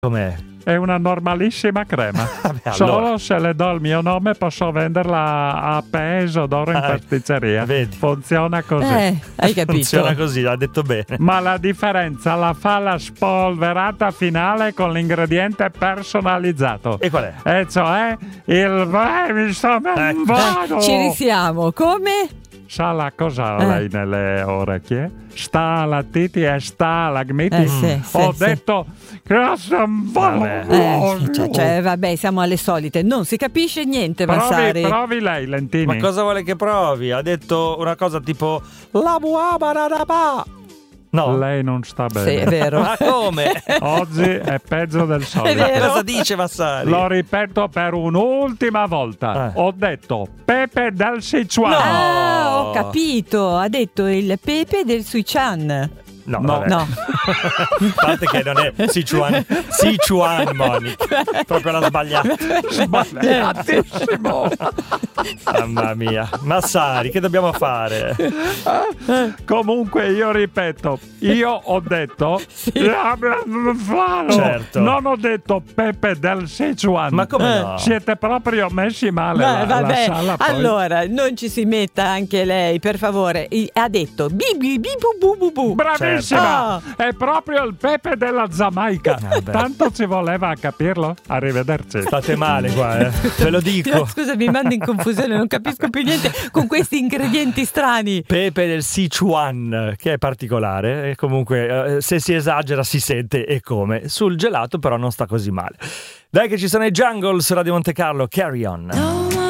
Com'è? È una normalissima crema. Vabbè, Solo allora. se le do il mio nome posso venderla a peso d'oro in pasticceria. Vedi. Funziona così. Hai capito? Funziona così, ha detto bene. Ma la differenza la fa la spolverata finale con l'ingrediente personalizzato. E qual è? E cioè mi sto vado. Ci risiamo. Come? Sa la cosa lei nelle orecchie? Stalattiti e stalagmiti. Sì, Ho sì. detto che Vabbè, siamo alle solite. Non si capisce niente, Massari. provi lei, Lentini. Ma cosa vuole che provi? Ha detto una cosa tipo la buabarabà. No. Lei non sta bene. Sì, è vero. Ma come? Oggi è peggio del solito. vero. Cosa dice Massari? Lo ripeto per un'ultima volta. Ho detto pepe del Sichuan. Ah, ho capito. Ha detto il pepe del Sichuan. No. No. A parte che non è Sichuan, Monica. Proprio la sbagliata. Sbagliatissimo. Mamma mia. Massari, che dobbiamo fare? Comunque io ripeto, io ho detto Certo. non ho detto pepe del Sichuan. Ma come no? Siete proprio messi male. La Vabbè, sala poi. allora non ci si metta anche lei, per favore. Ha detto bibi bibu bu bu bu. Bravissima, Certo. è proprio il pepe della Giamaica. Vabbè. Tanto ci voleva capirlo. Arrivederci. State male qua, ve lo dico. Scusa, mi manda in confusione, non capisco più niente con questi ingredienti strani. Pepe del Sichuan, che è particolare, e comunque se si esagera si sente e come. Sul gelato però non sta così male. Dai che ci sono i Jungles, Radio Monte Carlo, Carry On.